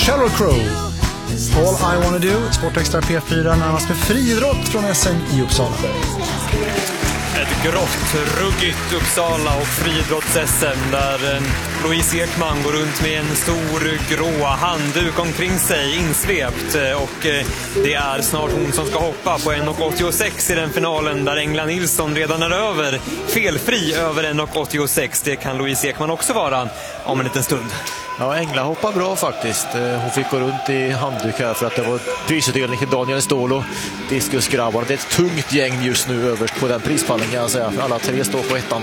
Sheryl Crow. All I Wanna Do, Sportextra P4 närmast med friidrott från SM i Uppsala. Ett grått, ruggigt Uppsala och friidrotts-SM där Louise Ekman går runt med en stor grå handduk omkring sig insvept, och det är snart hon som ska hoppa på 1,86 i den finalen där Engla Nilsson redan är över, felfri över 1,86. Det kan Louise Ekman också vara om en liten stund. Ja, Engla hoppar bra faktiskt. Hon fick gå runt i handduk här för att det var prisutdelning till Daniel Ståhl och diskusgrabbarna. Det är ett tungt gäng just nu överst på den prispallen, kan jag säga. Alla tre står på ettan.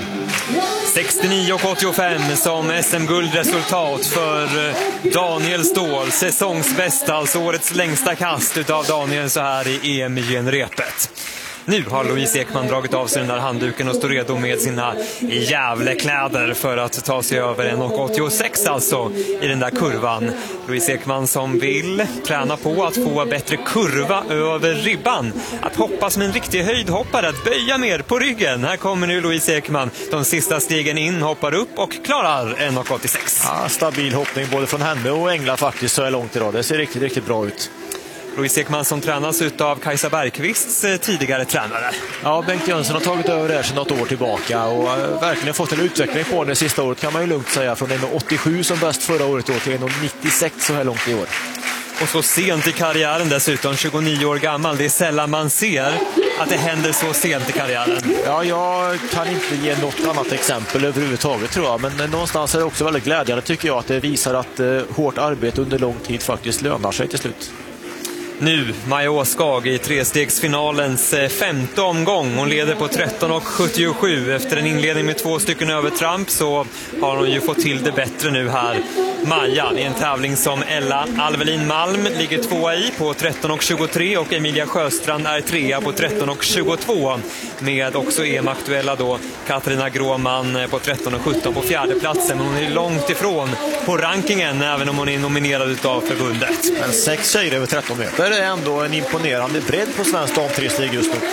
69,85 som SM-guldresultat för Daniel Ståhl. Säsongsbästa, alltså årets längsta kast utav Daniel så här i EM i genrepet. Nu har Louise Ekman dragit av sig den där handduken och står redo med sina jävlekläder för att ta sig över 1,86 alltså i den där kurvan. Louise Ekman som vill träna på att få bättre kurva över ribban. Att hoppa som en riktig höjdhoppare, att böja mer på ryggen. Här kommer nu Louise Ekman. De sista stegen in, hoppar upp och klarar 1,86. Ja, stabil hoppning både från henne och Engla faktiskt så är långt idag. Det ser riktigt, riktigt bra ut. Louise Ekman som tränas av Kajsa Bergqvists tidigare tränare. Ja, Bengt Jönsson har tagit över det här sedan något år tillbaka och verkligen fått en utveckling på det sista året, kan man ju lugnt säga. Från 1,87 som bäst förra året till 1,96 så här långt i år. Och så sent i karriären dessutom, 29 år gammal. Det är sällan man ser att det händer så sent i karriären. Ja, jag kan inte ge något annat exempel överhuvudtaget tror jag. Men någonstans är det också väldigt glädjande tycker jag att det visar att hårt arbete under lång tid faktiskt lönar sig till slut. Nu Maja Åskag i trestegsfinalens femte omgång. Hon leder på 13,77. Efter en inledning med 2 stycken övertramp så har hon ju fått till det bättre nu här. Maja i en tävling som Ella Alvelin Malm ligger 2 i på 13,23 och Emilia Sjöstrand är 3 på 13,22. Med också EM-aktuella då Katarina Gråman på 13,17 på fjärde platsen. Men hon är långt ifrån på rankingen även om hon är nominerad av förbundet. Men 6 tjejer över 13 meter. Det är ändå en imponerande bredd på svensk damtresteg just nu.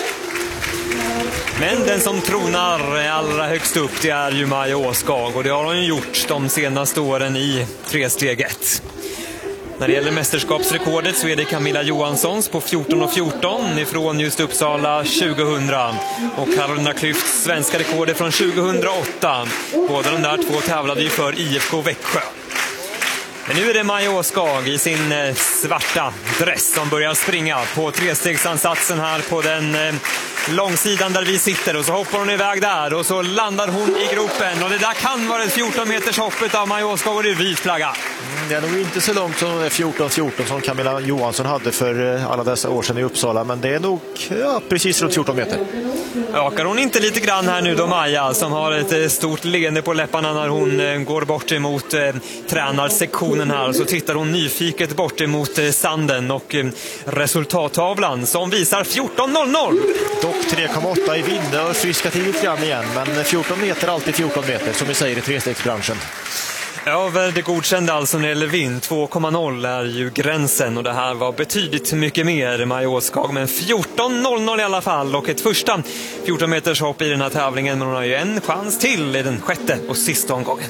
Men den som tronar allra högst upp det är ju Maja Åskag och det har hon ju gjort de senaste åren i tresteget. När det gäller mästerskapsrekordet så är det Camilla Johanssons på 14,14 ifrån just Uppsala 2000 och Carolina Klüfts svenska rekordet från 2008. Båda de där två tävlade ju för IFK Växjö. Men nu är det Maja Åskag i sin svarta dress som börjar springa på trestegsansatsen här på den långsidan där vi sitter. Och så hoppar hon iväg där och så landar hon i gropen. Och det där kan vara ett 14 meters hoppet av Maja Åskag och det är vit flagga. Det är nog inte så långt som 14-14 som Camilla Johansson hade för alla dessa år sedan i Uppsala. Men det är nog precis runt 14 meter. Ökar hon inte lite grann här nu då Maja som har ett stort leende på läpparna när hon går bort emot tränarsektionen här. Så tittar hon nyfiket bort emot sanden och resultattavlan som visar 14.00. Dock 3,8 i vind och friska till lite grann igen. Men 14 meter alltid 14 meter som vi säger i trestegsbranschen. Över det godkända alltså när det gäller vind 2,0 är ju gränsen och det här var betydligt mycket mer Maja Åskag, men 14.00 i alla fall och ett första 14 meters hopp i den här tävlingen, men hon har ju en chans till i den sjätte och sista omgången.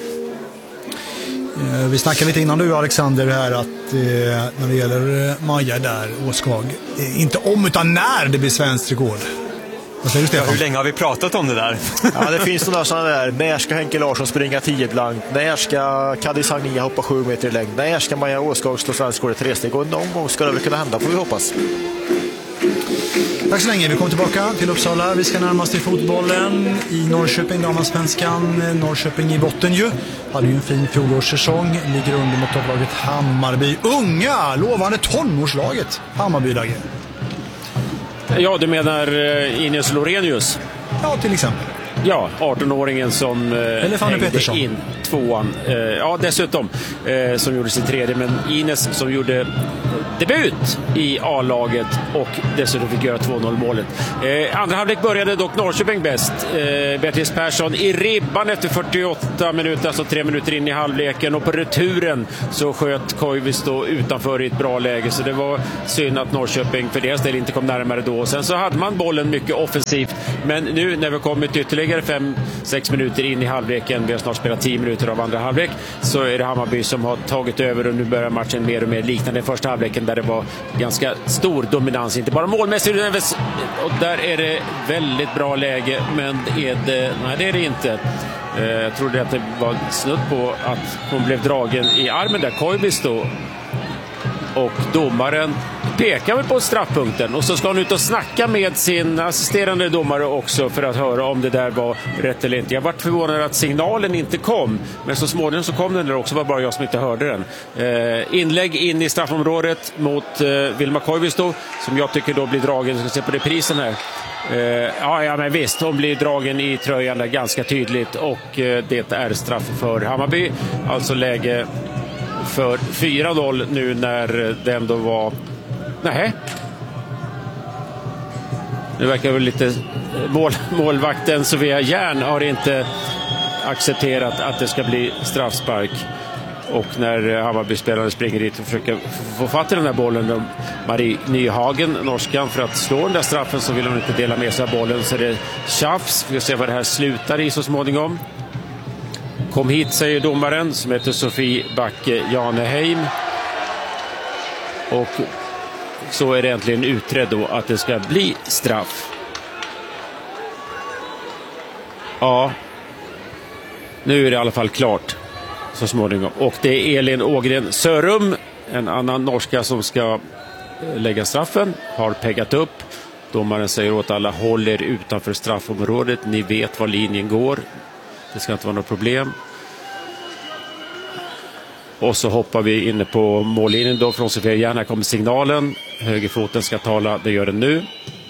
Vi snackade lite innan du Alexander här att när det gäller Maja där, Åskag, inte om utan när det blir svenskt rekord. Hur länge har vi pratat om det där? Ja, det finns några sådana där. När ska Henke Larsson springa 10 blankt? När ska Kadis Agnia hoppa 7 meter i längd? När ska Maja Åskag slå svensk rekord i tresteg? Och någon gång ska det väl kunna hända, får vi hoppas. Tack så länge. Vi kommer tillbaka till Uppsala. Vi ska närmast till fotbollen i Norrköping, damallsvenskan. Norrköping i botten ju. Hade ju en fin fjolårssäsong. Ligger under mot topplaget Hammarby. Unga, lovande tonårslaget Hammarby-läge. Ja, du menar Ines Lorenius? Ja, till exempel. Ja, 18-åringen som hängde in 2:an. Ja, dessutom som gjorde sin tredje. Men Ines som gjorde debut i A-laget och dessutom fick göra 2-0 målet. Andra halvlek började dock Norrköping bäst. Beatrice Persson i ribban efter 48 minuter, alltså 3 minuter in i halvleken, och på returen så sköt Koivisto utanför i ett bra läge, så det var synd att Norrköping för deras del inte kom närmare då. Sen så hade man bollen mycket offensivt, men nu när vi kommit ytterligare 5-6 minuter in i halvleken, vi har snart spelat 10 minuter av andra halvlek, så är det Hammarby som har tagit över och nu börjar matchen mer och mer liknande den första halvleken där det var ganska stor dominans, inte bara målmässigt, och där är det väldigt bra läge, men nej, det är det inte. Jag trodde att det var snudd på att hon blev dragen i armen där, Koivisto, och domaren pekar väl på straffpunkten, och så ska hon ut och snacka med sin assisterande domare också för att höra om det där var rätt eller inte. Jag var förvånad att signalen inte kom, men så småningom så kom den där också, var bara jag som inte hörde den. Inlägg in i straffområdet mot Vilma Koivisto, som jag tycker då blir dragen. Jag ska se på reprisen här. Ja, men visst, hon blir dragen i tröjan där ganska tydligt, och det är straff för Hammarby. Alltså läge för 4-0 nu när det ändå var... Nej. Nu verkar väl lite... Målvakten Sofia Järn har inte accepterat att det ska bli straffspark. Och när Hammarby-spelare springer dit och försöker få fatt i den här bollen, Marie Nyhagen, norskan, för att slå den där straffen, så vill hon inte dela med sig av bollen, så är det tjafs. Vi får se vad det här slutar i så småningom. Kom hit, säger domaren, som heter Sofie Backe Janeheim. Och så är det äntligen utredd då att det ska bli straff. Ja, nu är det i alla fall klart så småningom. Och det är Elin Ågren Sörum, en annan norska, som ska lägga straffen, har peggat upp. Domaren säger åt alla, håll er utanför straffområdet, ni vet var linjen går. Det ska inte vara något problem. Och så hoppar vi inne på mållinjen då från Sofia Järn. Här kommer signalen. Högerfoten ska tala, det gör den nu.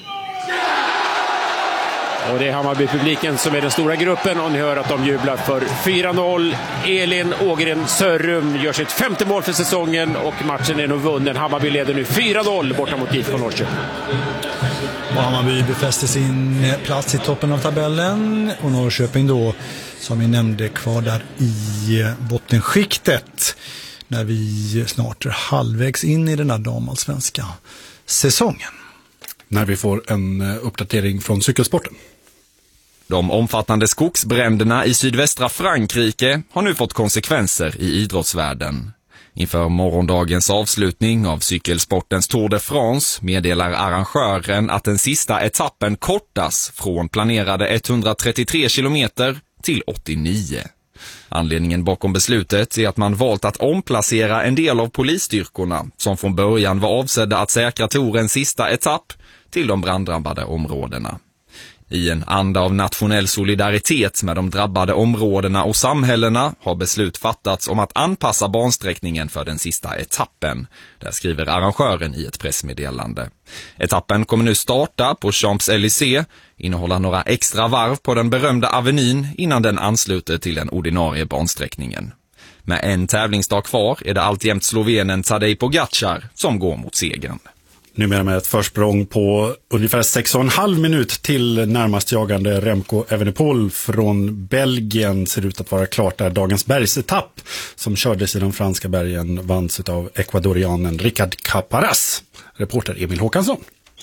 Och det är Hammarby-publiken som är den stora gruppen, och ni hör att de jublar för 4-0. Elin Ågren Sörum gör sitt 5:e mål för säsongen, och matchen är nog vunnen. Hammarby leder nu 4-0 borta mot IFK Norrköping. Och Hammarby befäster sin plats i toppen av tabellen, och Norrköping då, som vi nämnde, kvar där i bottenskiktet när vi snart är halvvägs in i den här damallsvenska säsongen. När vi får en uppdatering från cykelsporten. De omfattande skogsbränderna i sydvästra Frankrike har nu fått konsekvenser i idrottsvärlden. Inför morgondagens avslutning av cykelsportens Tour de France meddelar arrangören att den sista etappen kortas från planerade 133 kilometer till 89. Anledningen bakom beslutet är att man valt att omplacera en del av polisstyrkorna som från början var avsedda att säkra Tourens sista etapp till de branddrabbade områdena. I en anda av nationell solidaritet med de drabbade områdena och samhällena har beslut fattats om att anpassa bansträckningen för den sista etappen. Där skriver arrangören i ett pressmeddelande. Etappen kommer nu starta på Champs-Élysées, innehålla några extra varv på den berömda avenyn innan den ansluter till den ordinarie bansträckningen. Med en tävlingsdag kvar är det alltjämt slovenen Tadej Pogačar som går mot segern. Numera med ett försprång på ungefär 6,5 minut till närmast jagande Remco Evenepoel från Belgien ser ut att vara klart där. Dagens bergsetapp som kördes i de franska bergen vanns av ekvadorianen Ricard Caparas. Reporter Emil Håkansson.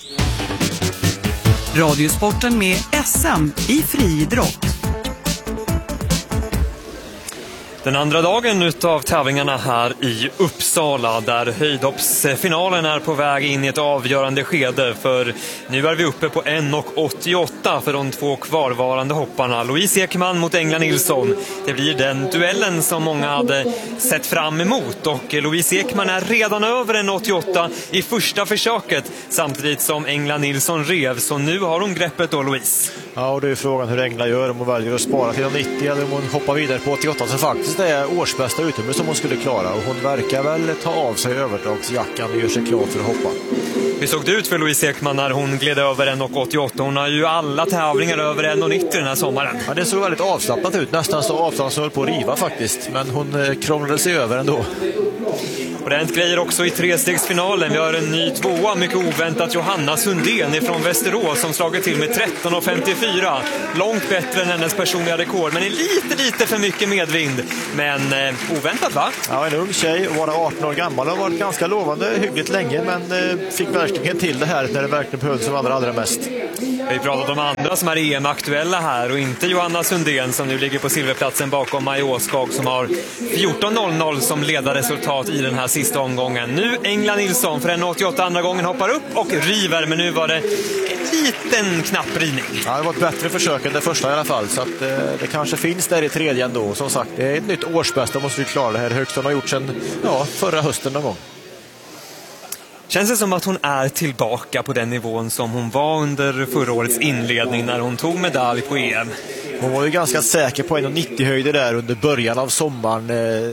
Radiosporten med SM i friidrott. Den andra dagen utav tävlingarna här i Uppsala, där höjdhoppsfinalen är på väg in i ett avgörande skede, för nu är vi uppe på 1,88 för de två kvarvarande hopparna. Louise Ekman mot Engla Nilsson. Det blir den duellen som många hade sett fram emot, och Louise Ekman är redan över 1,88 i första försöket, samtidigt som Engla Nilsson rev, så nu har hon greppet då, Louise. Ja, och det är frågan hur Engla gör, om hon väljer att spara till 90 eller om hon hoppar vidare på 88, så faktiskt det är årsbästa utrymme som hon skulle klara, och hon verkar väl ta av sig överdragsjackan och gör sig klar för att hoppa. Hur såg det ut för Louise Ekman när hon gled över 1,88? Hon har ju alla tävlingar över 1,90 den här sommaren. Ja, det såg väldigt avslappnat ut, nästan så avslappnat som höll på att riva faktiskt, men hon krånglade sig över ändå. Och det har hänt grejer också i trestegsfinalen. Vi har en ny tvåa, mycket oväntat, Johanna Sundén ifrån Västerås som slagit till med 13,54. Långt bättre än hennes personliga rekord, men är lite för mycket medvind. Men oväntat, va? Ja, en ung tjej, bara 18 år gammal, har varit ganska lovande hyggligt länge, men fick verkligen till det här när det verkligen behövdes som allra mest. Vi har pratat om andra som är EM-aktuella här och inte Johanna Sundén som nu ligger på silverplatsen bakom Maja Åskag som har 14.00 som ledarresultat i den här sista omgången. Nu Engla Nilsson för 1,88 andra gången hoppar upp och river, men nu var det en liten knapp rivning. Ja, det var ett bättre försök än det första i alla fall, så att det kanske finns där i tredje ändå. Som sagt, det är ett nytt årsbästa, måste vi klara det här. Högsta har gjort sedan förra hösten någon gång. Känns det som att hon är tillbaka på den nivån som hon var under förra årets inledning när hon tog medalj på EM? Hon var ju ganska säker på 1,90 höjder där under början av sommaren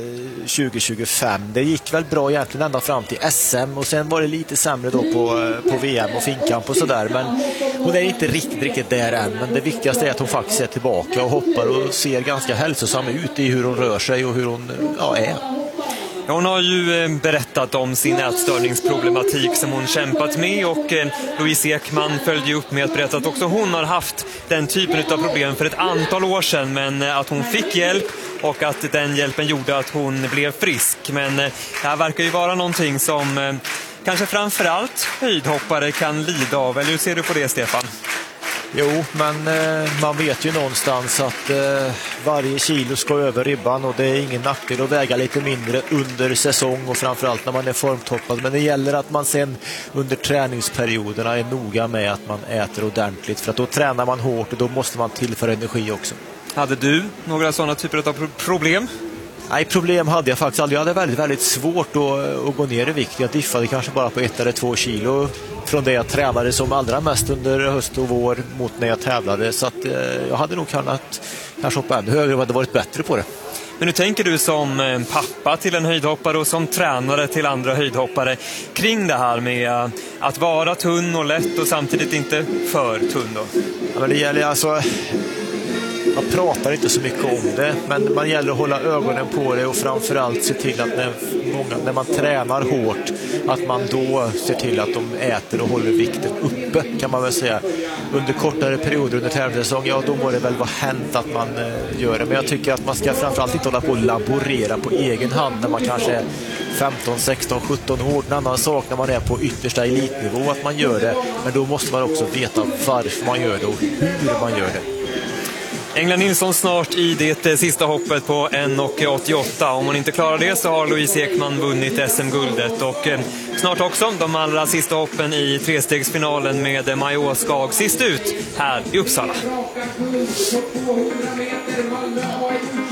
2025. Det gick väl bra egentligen ända fram till SM och sen var det lite sämre då på VM och finkamp och sådär. Men hon är inte riktigt där än. Men det viktigaste är att hon faktiskt är tillbaka och hoppar och ser ganska hälsosam ut i hur hon rör sig och hur hon är. Hon har ju berättat om sin ätstörningsproblematik som hon kämpat med och Louise Ekman följde upp med att berätta att också hon har haft den typen av problem för ett antal år sedan, men att hon fick hjälp och att den hjälpen gjorde att hon blev frisk. Men det här verkar ju vara någonting som kanske framförallt höjdhoppare kan lida av, eller hur ser du på det, Stefan? Jo, men man vet ju någonstans att varje kilo ska över ribban och det är ingen nackdel att väga lite mindre under säsong och framförallt när man är formtoppad. Men det gäller att man sen under träningsperioderna är noga med att man äter ordentligt, för att då tränar man hårt och då måste man tillföra energi också. Hade du några sådana typer av problem? Nej, problem hade jag faktiskt aldrig. Jag hade väldigt svårt att gå ner i vikt. Jag diffade kanske bara på 1 eller 2 kilo från det jag tränade som allra mest under höst och vår mot när jag tävlade. Så att jag hade nog kunnat kanske hoppa ännu högre och hade varit bättre på det. Men hur tänker du som pappa till en höjdhoppare och som tränare till andra höjdhoppare kring det här med att vara tunn och lätt och samtidigt inte för tunn då? Ja, men det gäller alltså... Man pratar inte så mycket om det, men man gäller att hålla ögonen på det och framförallt se till att när man tränar hårt att man då ser till att de äter och håller vikten uppe, kan man väl säga. Under kortare perioder under tävlingssäsong, ja då må det väl vara hänt att man gör det. Men jag tycker att man ska framförallt inte hålla på och laborera på egen hand när man kanske är 15, 16, 17 år. En annan sak när man är på yttersta elitnivå att man gör det, men då måste man också veta varför man gör det och hur man gör det. Engla Nilsson snart i det sista hoppet på 1,88. Om hon inte klarar det så har Louise Ekman vunnit SM-guldet. Och snart också de allra sista hoppen i trestegsfinalen med Maja Åskag sist ut här i Uppsala.